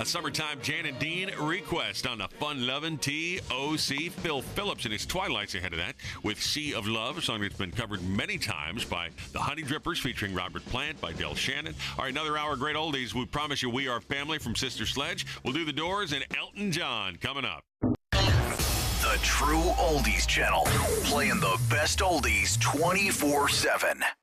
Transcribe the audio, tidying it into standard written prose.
A summertime Jan and Dean request on the fun-loving TOC. Phil Phillips and his Twilight's ahead of that with Sea of Love, a song that's been covered many times by the Honey Drippers featuring Robert Plant, by Del Shannon. All right, another hour of great oldies. We promise you We Are Family from Sister Sledge. We'll do The Doors and Elton John coming up. The True Oldies Channel, playing the best oldies 24/7.